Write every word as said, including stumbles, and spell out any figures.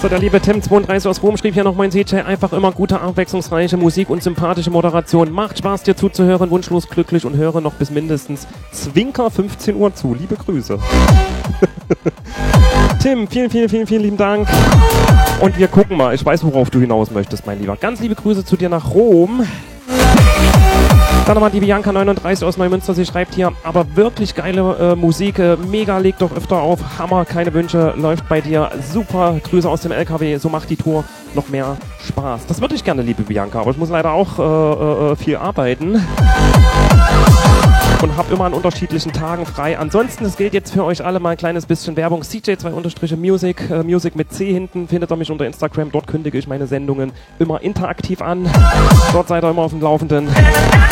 So, der liebe Tim zweiunddreißig aus Rom schrieb hier noch, mein C J, einfach immer gute, abwechslungsreiche Musik und sympathische Moderation. Macht Spaß, dir zuzuhören, wunschlos glücklich und höre noch bis mindestens Zwinker fünfzehn Uhr zu. Liebe Grüße. Tim, vielen, vielen, vielen, vielen lieben Dank. Und wir gucken mal. Ich weiß, worauf du hinaus möchtest, mein Lieber. Ganz liebe Grüße zu dir nach Rom. Dann nochmal die Bianca neununddreißig aus Neumünster. Sie schreibt hier, aber wirklich geile äh, Musik. Äh, mega, leg doch öfter auf. Hammer, keine Wünsche. Läuft bei dir. Super. Grüße aus dem L K W. So macht die Tour noch mehr Spaß. Das würde ich gerne, liebe Bianca. Aber ich muss leider auch äh, äh, viel arbeiten. Und habe immer an unterschiedlichen Tagen frei. Ansonsten, es gilt jetzt für euch alle mal ein kleines bisschen Werbung. C J zwei Music, äh, Music mit C hinten, findet ihr mich unter Instagram. Dort kündige ich meine Sendungen immer interaktiv an. Dort seid ihr immer auf dem Laufenden.